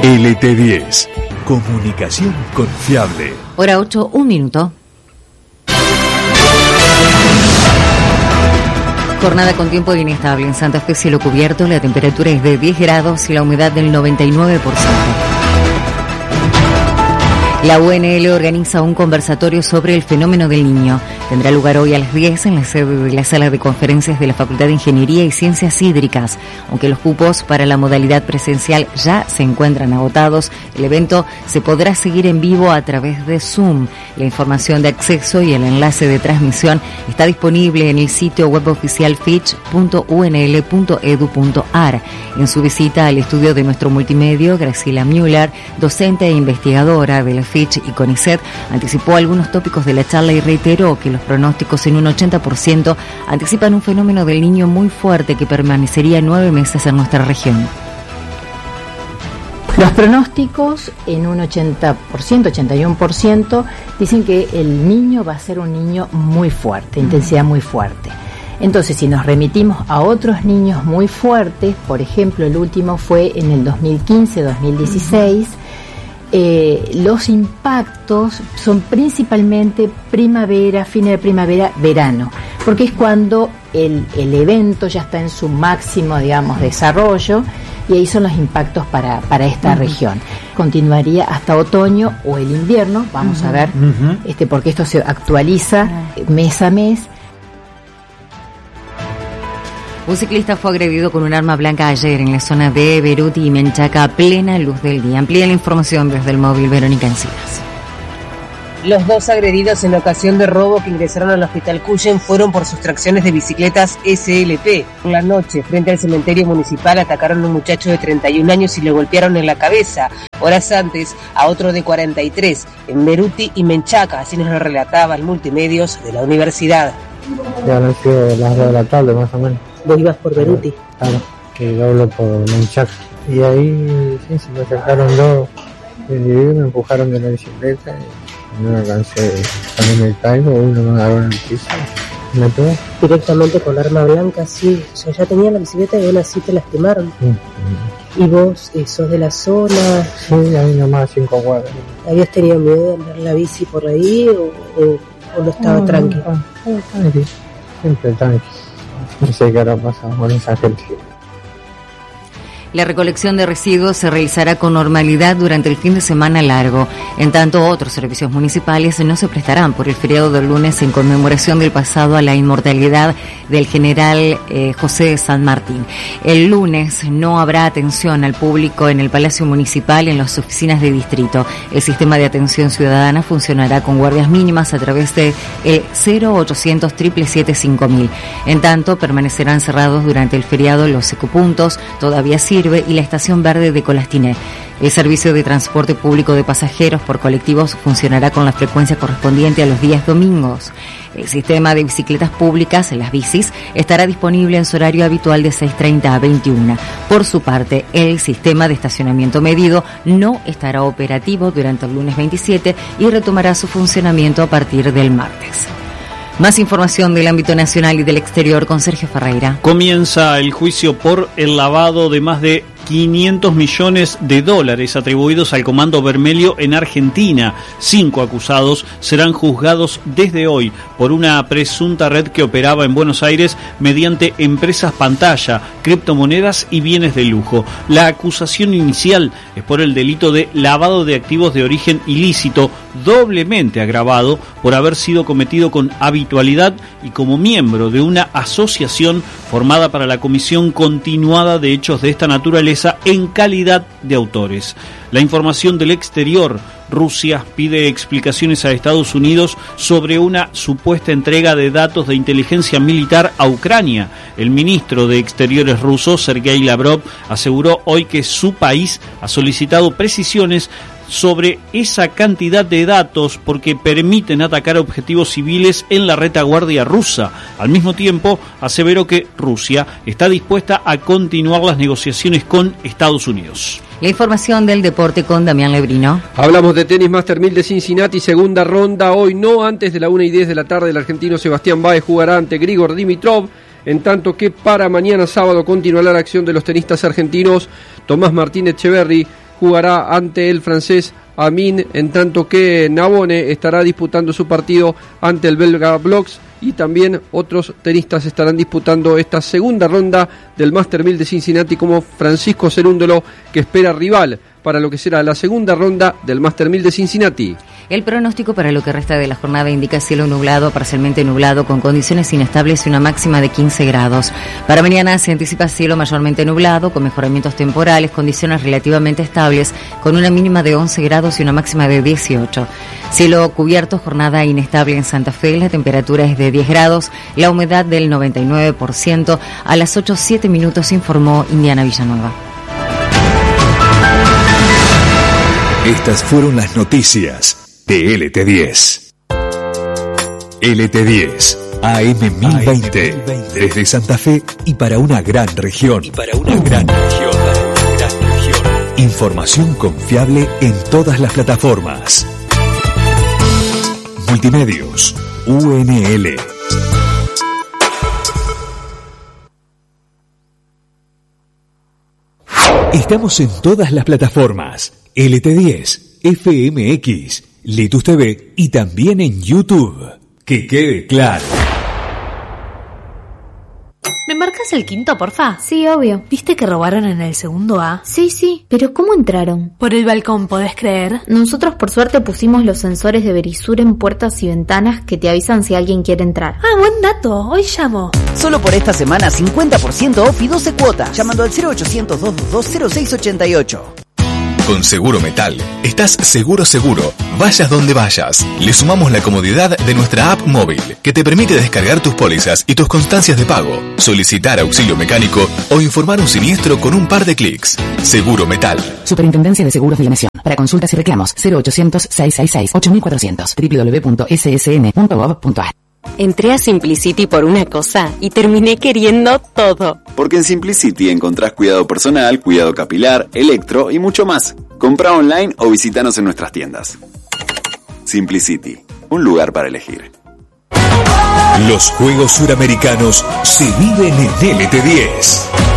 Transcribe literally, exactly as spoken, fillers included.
L T diez. Comunicación confiable. Hora ocho, un minuto. Jornada con tiempo inestable. En Santa Fe, cielo cubierto, la temperatura es de diez grados y la humedad del noventa y nueve por ciento. La U N L organiza un conversatorio sobre el fenómeno del Niño. Tendrá lugar hoy a las diez en la sede de la Sala de Conferencias de la Facultad de Ingeniería y Ciencias Hídricas. Aunque los cupos para la modalidad presencial ya se encuentran agotados, el evento se podrá seguir en vivo a través de Zoom. La información de acceso y el enlace de transmisión está disponible en el sitio web oficial fitch punto u n l punto e d u punto a r. En su visita al estudio de nuestro multimedio, Graciela Müller, docente e investigadora de la Fitch y CONICET, anticipó algunos tópicos de la charla y reiteró que los pronósticos en un ochenta por ciento anticipan un fenómeno del Niño muy fuerte que permanecería nueve meses en nuestra región. Los pronósticos en un ochenta por ciento, ochenta y uno por ciento dicen que el niño va a ser un niño muy fuerte, intensidad muy fuerte. Entonces, si nos remitimos a otros niños muy fuertes, por ejemplo, el último fue en el dos mil quince dos mil dieciséis, eh, los impactos son principalmente primavera, fines de primavera, verano, porque es cuando el, el evento ya está en su máximo, digamos, desarrollo, y ahí son los impactos para, para esta uh-huh. región. Continuaría hasta otoño o el invierno, vamos uh-huh. a ver, uh-huh. este, porque esto se actualiza uh-huh. mes a mes. Un ciclista fue agredido con un arma blanca ayer en la zona de Beruti y Menchaca a plena luz del día. Amplía la información desde el móvil Verónica Encinas. Los dos agredidos en ocasión de robo que ingresaron al hospital Cuyen fueron por sustracciones de bicicletas S L P. Por la noche, frente al cementerio municipal, atacaron a un muchacho de treinta y un años y le golpearon en la cabeza. Horas antes, a otro de cuarenta y tres, en Beruti y Menchaca, así nos lo relataba el Multimedios de la universidad. Ya han sido las dos de la tarde, más o menos. ¿Vos ibas por Beruti? Claro, que yo hablo por Menchaca. Y ahí sí, se me acercaron dos individuos, me empujaron de la bicicleta y no alcancé, cuando me caigo, uno me agarró en el piso y me pegó. Directamente con arma blanca, sí. O sea, ya tenía la bicicleta y aún así te lastimaron. Mm-hmm. ¿Y vos eh, sos de la zona? Sí, ahí nomás, cinco cuadras. ¿Habías tenido miedo de andar la bici por ahí o, o, o no estaba no, tranqui? No, no, tranqui, siempre tranqui. No sé qué hará pasado con esa gente. La recolección de residuos se realizará con normalidad durante el fin de semana largo. En tanto, otros servicios municipales no se prestarán por el feriado del lunes en conmemoración del pasado a la inmortalidad del general eh, José de San Martín. El lunes no habrá atención al público en el Palacio Municipal y en las oficinas de distrito. El sistema de atención ciudadana funcionará con guardias mínimas a través de el cero ochocientos, siete siete siete, cinco mil. En tanto, permanecerán cerrados durante el feriado los ecopuntos, todavía sí y la estación verde de Colastiné. El servicio de transporte público de pasajeros por colectivos funcionará con la frecuencia correspondiente a los días domingos. El sistema de bicicletas públicas, las bicis, estará disponible en su horario habitual de seis treinta a veintiuna. Por su parte, el sistema de estacionamiento medido no estará operativo durante el lunes veintisiete y retomará su funcionamiento a partir del martes. Más información del ámbito nacional y del exterior con Sergio Ferreira. Comienza el juicio por el lavado de más de quinientos millones de dólares atribuidos al Comando Vermelho en Argentina. Cinco acusados serán juzgados desde hoy por una presunta red que operaba en Buenos Aires mediante empresas pantalla, criptomonedas y bienes de lujo. La acusación inicial es por el delito de lavado de activos de origen ilícito, doblemente agravado por haber sido cometido con habitualidad y como miembro de una asociación formada para la comisión continuada de hechos de esta naturaleza en calidad de autores. La información del exterior. Rusia pide explicaciones a Estados Unidos sobre una supuesta entrega de datos de inteligencia militar a Ucrania. El ministro de Exteriores ruso, Sergei Lavrov, aseguró hoy que su país ha solicitado precisiones sobre esa cantidad de datos porque permiten atacar objetivos civiles en la retaguardia rusa. Al mismo tiempo, aseveró que Rusia está dispuesta a continuar las negociaciones con Estados Unidos. La información del deporte con Damián Lebrino. Hablamos de tenis Master mil de Cincinnati, segunda ronda. Hoy no, antes de la una y diez de la tarde, el argentino Sebastián Báez jugará ante Grigor Dimitrov. En tanto que para mañana sábado continuará la acción de los tenistas argentinos Tomás Martín Echeverry jugará ante el francés Amin, en tanto que Nabone estará disputando su partido ante el belga Bloks, y también otros tenistas estarán disputando esta segunda ronda del Master mil de Cincinnati, como Francisco Cerúndolo, que espera rival para lo que será la segunda ronda del Master mil de Cincinnati. El pronóstico para lo que resta de la jornada indica cielo nublado, parcialmente nublado, con condiciones inestables y una máxima de quince grados. Para mañana se anticipa cielo mayormente nublado, con mejoramientos temporales, condiciones relativamente estables, con una mínima de once grados y una máxima de dieciocho. Cielo cubierto, jornada inestable en Santa Fe, la temperatura es de diez grados, la humedad del noventa y nueve por ciento. A las ocho siete minutos informó Indiana Villanueva. Estas fueron las noticias de L T diez. L T diez, A M mil veinte, desde Santa Fe y para una gran región. Y para una gran región. Información confiable en todas las plataformas. Multimedios, U N L. Estamos en todas las plataformas. L T diez, F M X, Litus T V y también en YouTube. Que quede claro. ¿Me marcas el quinto, porfa? Sí, obvio. ¿Viste que robaron en el segundo A? Sí, sí. ¿Pero cómo entraron? Por el balcón, ¿podés creer? Nosotros por suerte pusimos los sensores de Verisur en puertas y ventanas que te avisan si alguien quiere entrar. Ah, buen dato. Hoy llamo. Solo por esta semana cincuenta por ciento off y doce cuotas. Llamando al cero ochocientos, doscientos veintidós, cero seis ochenta y ocho. Con Seguro Metal, estás seguro seguro, vayas donde vayas. Le sumamos la comodidad de nuestra app móvil, que te permite descargar tus pólizas y tus constancias de pago, solicitar auxilio mecánico o informar un siniestro con un par de clics. Seguro Metal. Superintendencia de Seguros de la Nación. Para consultas y reclamos, cero ochocientos, seiscientos sesenta y seis, ocho mil cuatrocientos, doble u doble u doble u punto ese ese ene punto gov punto a r. Entré a Simplicity por una cosa y terminé queriendo todo. Porque en Simplicity encontrás cuidado personal, cuidado capilar, electro y mucho más. Comprá online o visítanos en nuestras tiendas. Simplicity, un lugar para elegir. Los Juegos Suramericanos se viven en L T diez.